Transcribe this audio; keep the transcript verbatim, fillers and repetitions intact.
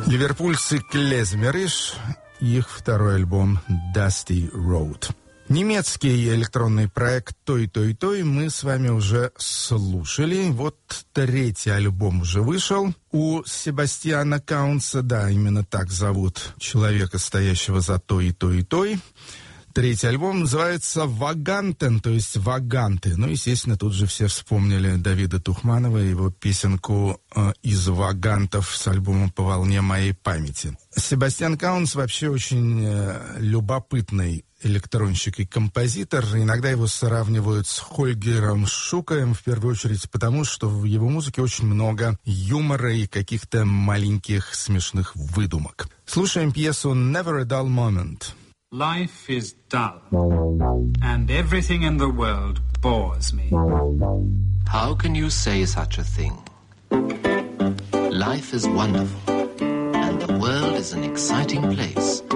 Ливерпульцы Клезмериш, их второй альбом «Dusty Road». Немецкий электронный проект «Той-той-той» мы с вами уже слушали. Вот третий альбом уже вышел. У Себастьяна Каунса, да, именно так зовут человека, стоящего за «Той-той-той». Третий альбом называется «Вагантен», то есть «Ваганты». Ну, естественно, тут же все вспомнили Давида Тухманова и его песенку э, «Из вагантов» с альбома «По волне моей памяти». Себастьян Каунс вообще очень э, любопытный электронщик и композитор. Иногда его сравнивают с Хольгером Шукаем, в первую очередь потому, что в его музыке очень много юмора и каких-то маленьких смешных выдумок. Слушаем пьесу «Never a Dull Moment». Life is dull, and everything in the world bores me. How can you say such a thing? Life is wonderful, and the world is an exciting place.